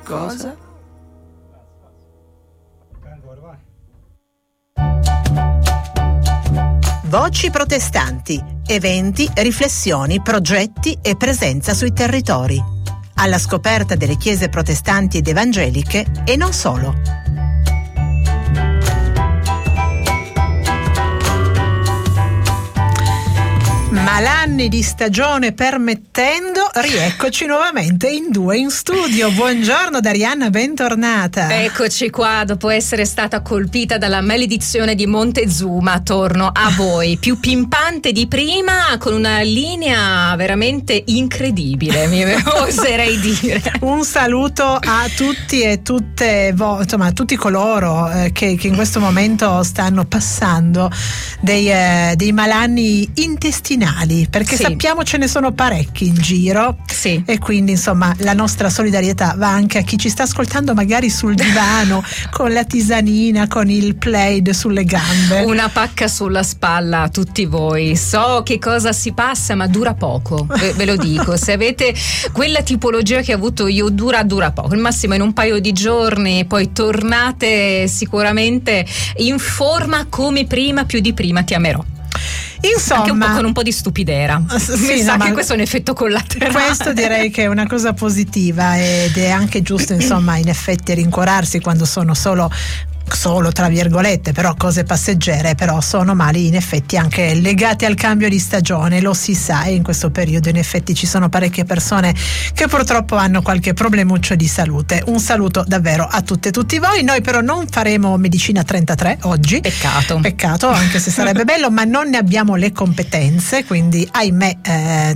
Cosa? Voci protestanti, eventi, riflessioni, progetti e presenza sui territori. Alla scoperta delle chiese protestanti ed evangeliche e non solo. Malanni di stagione permettendo, rieccoci nuovamente in due in studio. Buongiorno Darianna, bentornata. Eccoci qua, dopo essere stata colpita dalla maledizione di Montezuma, torno a voi, più pimpante di prima, con una linea veramente incredibile, mi oserei dire. Un saluto a tutti e tutte, insomma a tutti coloro che in questo momento stanno passando dei malanni intestinali, perché sì, sappiamo ce ne sono parecchi in giro, sì, e quindi insomma la nostra solidarietà va anche a chi ci sta ascoltando magari sul divano con la tisanina, con il Plaid sulle gambe. Una pacca sulla spalla a tutti voi. So che cosa si passa, ma dura poco, ve lo dico. Se avete quella tipologia che ho avuto io, dura poco, al massimo in un paio di giorni, poi tornate sicuramente in forma come prima, più di prima ti amerò. Insomma, anche un po' con un po' di stupidera. Sì, mi sa che questo è un effetto collaterale. Questo direi che è una cosa positiva, ed è anche giusto insomma in effetti rincuorarsi quando sono solo tra virgolette, però cose passeggere, però sono mali in effetti anche legate al cambio di stagione, lo si sa, e in questo periodo in effetti ci sono parecchie persone che purtroppo hanno qualche problemuccio di salute. Un saluto davvero a tutte e tutti voi. Noi però non faremo Medicina 33 oggi, peccato, anche se sarebbe bello, ma non ne abbiamo le competenze, quindi ahimè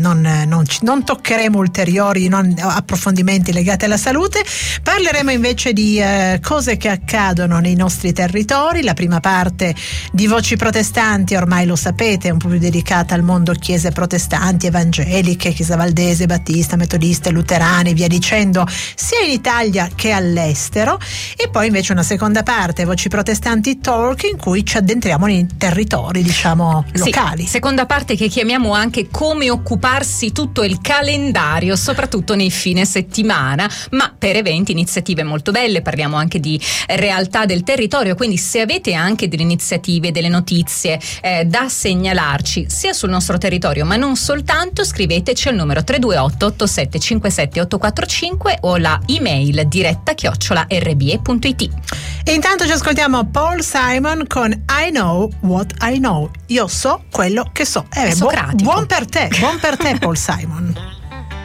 non toccheremo ulteriori approfondimenti legati alla salute. Parleremo invece di cose che accadono nei nostri territori. La prima parte di Voci Protestanti, ormai lo sapete, è un po' più dedicata al mondo chiese protestanti, evangeliche, chiesa valdese, battista, metodiste, luterane, via dicendo, sia in Italia che all'estero. E poi invece una seconda parte, Voci Protestanti Talk, in cui ci addentriamo nei territori, diciamo, locali. Sì, seconda parte che chiamiamo anche come occuparsi tutto il calendario, soprattutto nei fine settimana, ma per eventi, iniziative molto belle. Parliamo anche di realtà del territorio, quindi se avete anche delle iniziative, delle notizie da segnalarci sia sul nostro territorio ma non soltanto, scriveteci al numero 328 87 57 845 o la email diretta@rbe.it. E intanto ci ascoltiamo Paul Simon con I Know What I Know. Io so quello che so. Buon per te Paul Simon.